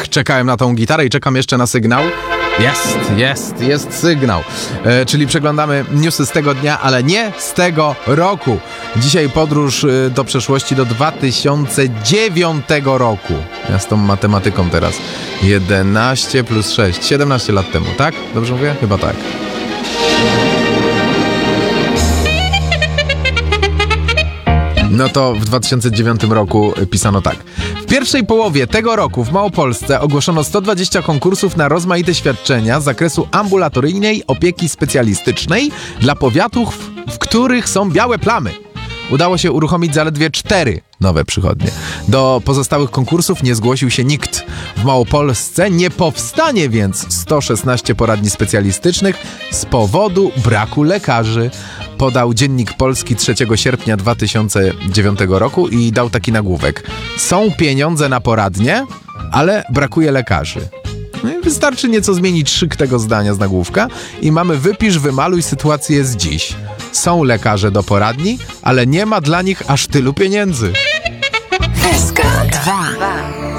czekałem na tą gitarę i czekam jeszcze na sygnał. Jest sygnał. Czyli przeglądamy newsy z tego dnia, ale nie z tego roku. Dzisiaj podróż do przeszłości, do 2009 roku. Ja z tą matematyką teraz. 11 plus 6, 17 lat temu, tak? Dobrze mówię? Chyba tak. No to w 2009 roku pisano tak. W pierwszej połowie tego roku w Małopolsce ogłoszono 120 konkursów na rozmaite świadczenia z zakresu ambulatoryjnej opieki specjalistycznej dla powiatów, w których są białe plamy. Udało się uruchomić zaledwie 4 nowe przychodnie. Do pozostałych konkursów nie zgłosił się nikt. W Małopolsce nie powstanie więc 116 poradni specjalistycznych z powodu braku lekarzy. Podał Dziennik Polski 3 sierpnia 2009 roku i dał taki nagłówek. Są pieniądze na poradnie, ale brakuje lekarzy. No i wystarczy nieco zmienić szyk tego zdania z nagłówka i mamy wypisz, wymaluj sytuację z dziś. Są lekarze do poradni, ale nie ma dla nich aż tylu pieniędzy. SK 2